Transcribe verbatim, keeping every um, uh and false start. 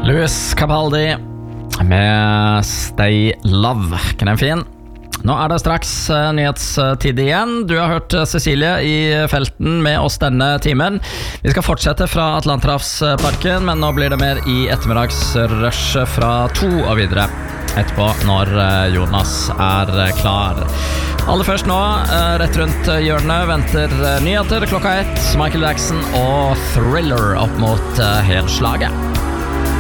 Louis Capaldi med Stay Love. Kan den fin? Nå er det straks uh, nyhetstid igjen. Du har hørt uh, Cecilie i felten med oss denne timen. Vi skal fortsette fra Atlanterhavsparken, men nå blir det mer i ettermiddagsrushet fra to og videre etterpå når uh, Jonas er uh, klar. Aller først nå, uh, rett rundt hjørnet venter uh, nyheter klokka ett. Michael Jackson og Thriller opp mot uh, helslaget.